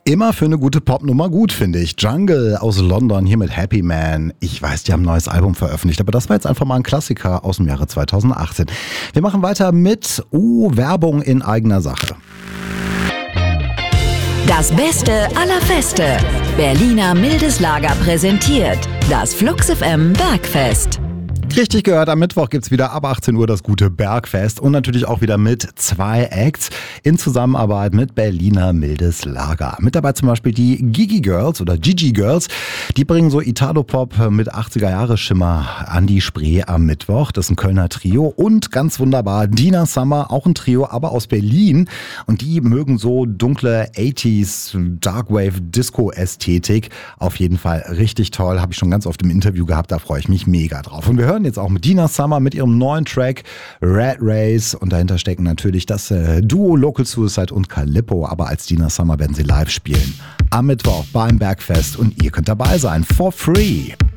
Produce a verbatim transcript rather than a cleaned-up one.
Immer für eine gute Popnummer gut, finde ich. Jungle aus London hier mit Happy Man. Ich weiß, die haben ein neues Album veröffentlicht, aber das war jetzt einfach mal ein Klassiker aus dem Jahre zweitausendachtzehn. Wir machen weiter mit uh, Werbung in eigener Sache. Das Beste aller Feste. Berliner Mildes Lager präsentiert das Flux F M Bergfest. Richtig gehört, am Mittwoch gibt's wieder ab achtzehn Uhr das gute Bergfest und natürlich auch wieder mit zwei Acts in Zusammenarbeit mit Berliner Mildes Lager. Mit dabei zum Beispiel die Gigi Girls oder Gigi Girls. Die bringen so Italo-Pop mit achtziger-Jahre-Schimmer an die Spree am Mittwoch. Das ist ein Kölner Trio und ganz wunderbar Dina Summer, auch ein Trio, aber aus Berlin. Und die mögen so dunkle achtziger Darkwave Disco-Ästhetik. Auf jeden Fall richtig toll, habe ich schon ganz oft im Interview gehabt, da freue ich mich mega drauf. Und wir hören jetzt auch mit Dina Summer mit ihrem neuen Track Red Race und dahinter stecken natürlich das äh, Duo Local Suicide und Calippo, aber als Dina Summer werden sie live spielen. Am Mittwoch beim Bergfest und ihr könnt dabei sein, for free.